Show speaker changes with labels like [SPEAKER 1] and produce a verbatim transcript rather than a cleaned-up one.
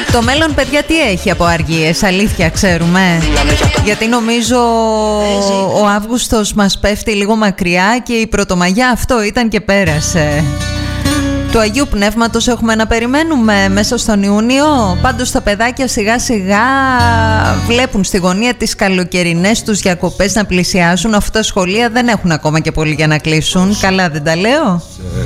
[SPEAKER 1] Το μέλλον, παιδιά, τι έχει από αργίες, αλήθεια ξέρουμε? Γιατί νομίζω ο Αύγουστος μας πέφτει λίγο μακριά και η Πρωτομαγιά αυτό ήταν και πέρασε. Του Αγίου Πνεύματος έχουμε να περιμένουμε μέσα στον Ιούνιο. Πάντως τα παιδάκια σιγά σιγά βλέπουν στη γωνία τις καλοκαιρινές τους διακοπές να πλησιάζουν. Αυτά τα σχολεία δεν έχουν ακόμα και πολύ για να κλείσουν. Καλά δεν τα λέω?